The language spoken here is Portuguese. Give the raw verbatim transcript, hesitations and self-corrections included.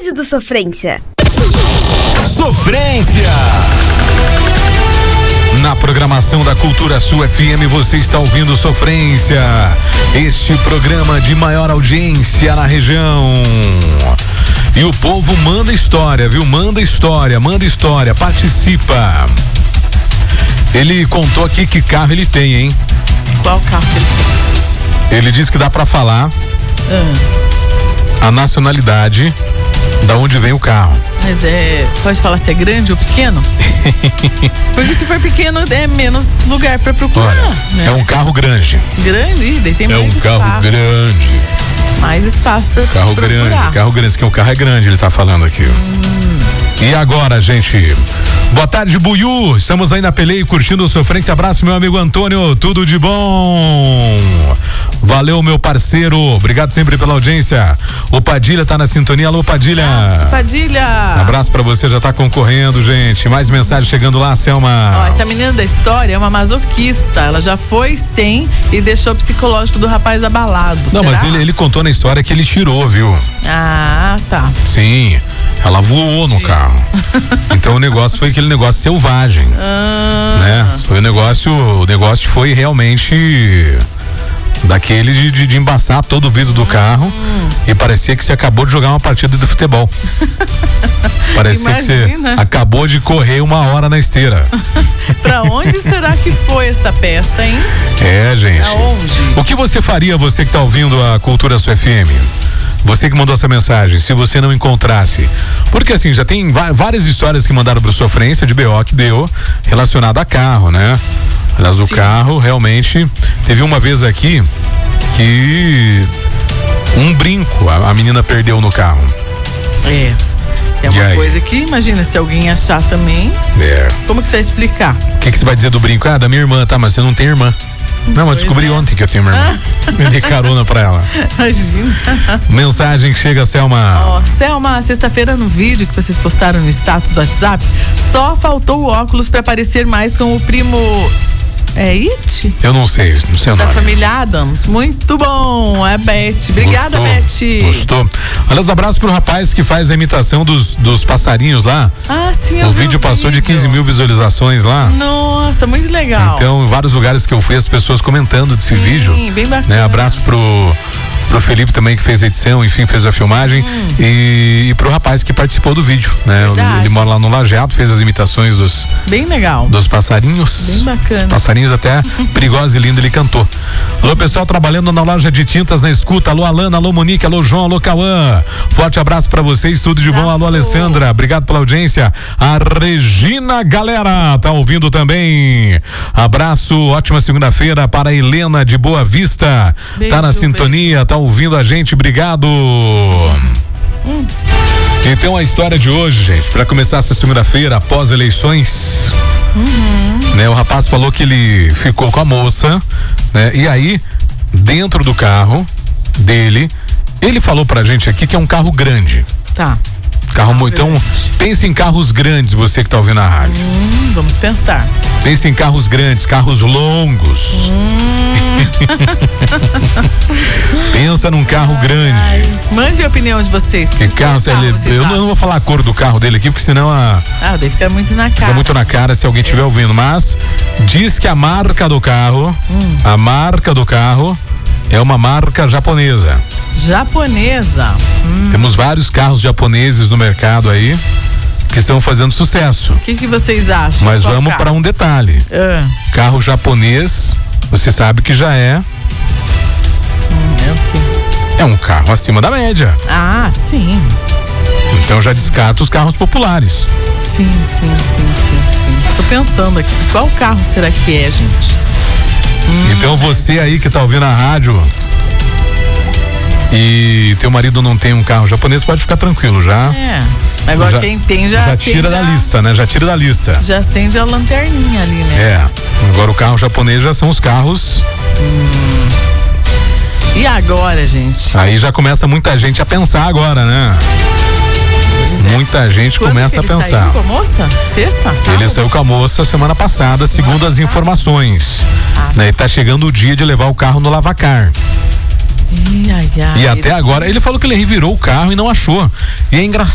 Base do Sofrência. Sofrência. Na programação da Cultura Sul F M, você está ouvindo Sofrência, este programa de maior audiência na região. E o povo manda história, viu? Manda história, manda história, participa. Ele contou aqui que carro ele tem, hein? Qual carro que ele tem? Ele disse que dá pra falar ah. a nacionalidade da onde vem o carro. Mas é, pode falar se é grande ou pequeno? Porque se for pequeno é menos lugar pra procurar. Olha, né? É um carro grande. Grande, daí tem é mais um espaço. carro grande. Mais espaço pra carro procurar. grande, carro grande, que o carro é grande, ele tá falando aqui. Hum. E agora, gente? Boa tarde, Buiú. Estamos aí na Peleia curtindo o Sofrência. Abraço, meu amigo Antônio. Tudo de bom. Valeu, meu parceiro. Obrigado sempre pela audiência. O Padilha tá na sintonia. Alô, Padilha. Abraço, Padilha. Abraço pra você, já tá concorrendo, gente. Mais mensagem chegando lá, Selma. Ó, essa menina da história é uma masoquista. Ela já foi sem e deixou o psicológico do rapaz abalado. Não, Será? mas ele, ele contou na história que ele tirou, viu? Ah, tá. Sim. Ela voou no carro. Então o negócio foi aquele negócio selvagem. Ah. Né? Foi o negócio, o negócio foi realmente daquele de, de, de embaçar todo o vidro do carro hum. e parecia que você acabou de jogar uma partida de futebol. Parecia Imagina. que você acabou de correr uma hora na esteira. Pra onde será que foi essa peça, hein? É, gente. Aonde? O que você faria, você que tá ouvindo a Cultura Sul F M? Você que mandou essa mensagem, se você não encontrasse. Porque assim, já tem várias histórias que mandaram pro Sofrência de B O que deu relacionado a carro, né? Aliás, Sim. o carro realmente teve uma vez aqui que um brinco a, a menina perdeu no carro. É. É uma coisa que, imagina, se alguém achar também. É. Como que você vai explicar? O que, que você vai dizer do brinco? Ah, da minha irmã, tá, mas você não tem irmã. Não, mas descobri é. ontem que eu tenho uma irmã. Eu dei carona pra ela. Imagina. Mensagem que chega, Selma. Ó, oh, Selma, sexta-feira no vídeo que vocês postaram no status do WhatsApp, só faltou o óculos pra parecer mais com o primo. É It? Eu não sei, não sei o nome. Da família Adams. Muito bom, é Beth. Obrigada, Gostou, Beth. Gostou. Olha os abraços pro rapaz que faz a imitação dos, dos passarinhos lá. Ah, sim, eu O vi vídeo o passou vídeo. de quinze mil visualizações lá. Nossa, muito legal. Então, em vários lugares que eu fui, as pessoas comentando desse sim, vídeo. Bem bacana. Né? Abraço pro pro Felipe também, que fez a edição, enfim, fez a filmagem, hum. e, e pro rapaz que participou do vídeo, né? Verdade. Ele mora lá no Lajeado, fez as imitações dos bem legal, dos passarinhos, bem bacana, os passarinhos até perigosos e lindo, ele cantou. Alô, pessoal trabalhando na loja de tintas na escuta, alô Alana, alô Monique, alô João, alô Cauã, forte abraço pra vocês, tudo de abraço. Bom, alô Alessandra, obrigado pela audiência. A Regina, galera, tá ouvindo também, abraço, ótima segunda-feira para a Helena de Boa Vista, beijo, tá na sintonia, beijo. Tá ouvindo a gente, obrigado. Hum. Então a história de hoje, gente, para começar essa segunda-feira após eleições, uhum. né? O rapaz falou que ele ficou com a moça, né? E aí, dentro do carro dele, ele falou pra gente aqui que é um carro grande. Tá. Carro muito, então, pense em carros grandes, você que tá ouvindo a rádio. Hum, vamos pensar. Pense em carros grandes, carros longos. Hum. Pensa num carro ai, grande. Ai. Mande a opinião de vocês. Que carro, carro ele, eu acham? Não vou falar a cor do carro dele aqui, porque senão a. Ah, daí fica muito na cara. Fica muito na cara se alguém estiver é. ouvindo, mas diz que a marca do carro, hum. a marca do carro é uma marca japonesa. Japonesa. Hum. Temos vários carros japoneses no mercado aí que estão fazendo sucesso. O que, que vocês acham? Mas Qual vamos para um detalhe. Uh. Carro japonês, você sabe que já é. Hum, é o quê? É um carro acima da média. Ah, sim. Então já descarta os carros populares. Sim, sim, sim, sim, sim. Tô pensando aqui, qual carro será que é, gente? Hum, então você aí que tá ouvindo a rádio e teu marido não tem um carro japonês, pode ficar tranquilo já. É. Agora já, quem tem já já tira da a, lista, né? Já tira da lista. Já acende a lanterninha ali, né? É. Agora o carro japonês já são os carros. Hum. E agora, gente? Aí já começa muita gente a pensar agora, né? É. Muita gente Quando começa que ele a pensar. Saiu com a moça? Sexta? Sábado? Ele saiu com a moça semana passada, segundo as informações. Ah, né? E tá chegando o dia de levar o carro no lavacar. Ai, ai, e até agora, ele falou que ele revirou o carro e não achou. E é engraçado.